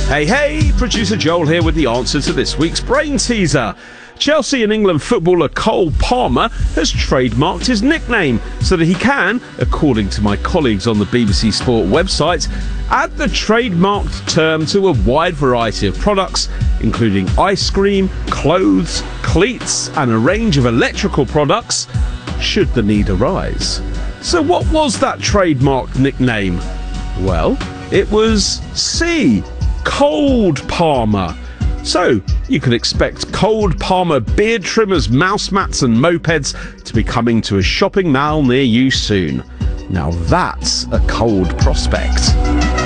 Hey, producer Joel here with the answer to this week's brain teaser. Chelsea and England footballer Cole Palmer has trademarked his nickname so that he can, according to my colleagues on the BBC Sport website, add the trademarked term to a wide variety of products, including ice cream, clothes, cleats, and a range of electrical products, should the need arise. So what was that trademarked nickname? Well, it was Cold Palmer. So, you can expect Cold Palmer beard trimmers, mouse mats and mopeds to be coming to a shopping mall near you soon. Now that's a cold prospect.